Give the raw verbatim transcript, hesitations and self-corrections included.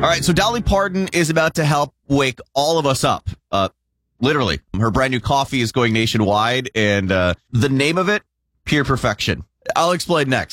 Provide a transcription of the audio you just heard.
right, so Dolly Parton is about to help wake all of us up. Uh, literally. Her brand new coffee is going nationwide, and uh, the name of it, Pure Perfection. I'll explain next.